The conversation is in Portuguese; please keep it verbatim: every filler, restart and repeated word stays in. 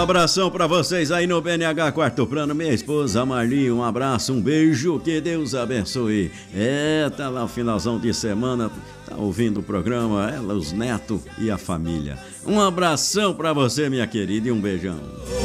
abração pra vocês aí no B N H Quarto Plano. Minha esposa Marli, um abraço, um beijo, que Deus abençoe. É, tá lá o finalzão de semana, tá ouvindo o programa, ela, os netos e a família. Um abração pra você, minha querida, e um beijão.